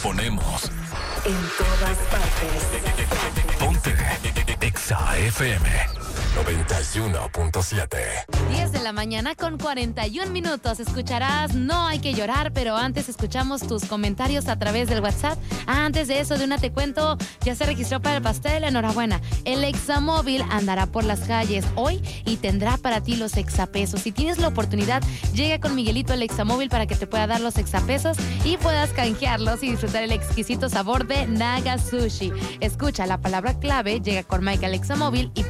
ponemos en todas partes. Ponte Exa FM 91.7. 10 de la mañana con 41 minutos. Escucharás No Hay que Llorar, pero antes escuchamos tus comentarios a través del WhatsApp. Antes de eso, de una te cuento, ya se registró para el pastel. Enhorabuena. El Examóvil andará por las calles hoy y tendrá para ti los exapesos. Si tienes la oportunidad, llega con Miguelito el Examóvil para que te pueda dar los exapesos y puedas canjearlos y disfrutar el exquisito sabor de Naga Sushi. Escucha la palabra clave, llega con Mike al Examóvil y